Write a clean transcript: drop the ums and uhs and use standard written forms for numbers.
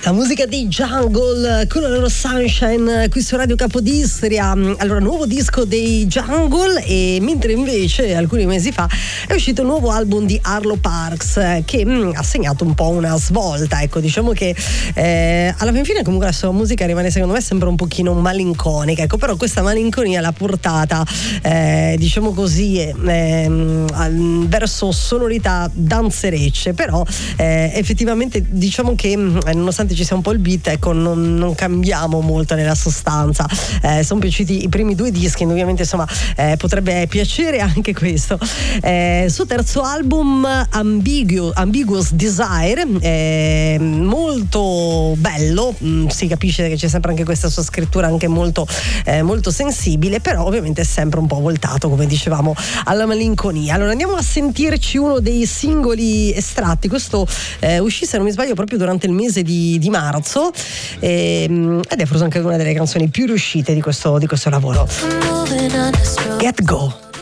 La musica dei Jungle con la loro Sunshine qui su Radio Capodistria. Allora, nuovo disco dei Jungle, e mentre invece alcuni mesi fa è uscito un nuovo album di Arlo Parks che ha segnato un po' una svolta. Ecco, diciamo che alla fin fine comunque la sua musica rimane secondo me sempre un pochino malinconica, ecco, però questa malinconia l'ha portata diciamo così verso sonorità danzerecce, però effettivamente diciamo che nonostante ci sia un po' il beat, ecco, non cambiamo molto nella sostanza. Sono piaciuti i primi due dischi, ovviamente insomma potrebbe piacere anche questo. Suo terzo album Ambiguous Desire, molto bello, si capisce che c'è sempre anche questa sua scrittura anche molto sensibile, però ovviamente è sempre un po' voltato, come dicevamo, alla malinconia. Allora andiamo a sentirci uno dei singoli estratti. Questo uscì, se non mi sbaglio, proprio durante il mese di marzo, ed è forse anche una delle canzoni più riuscite di questo lavoro. Get Go.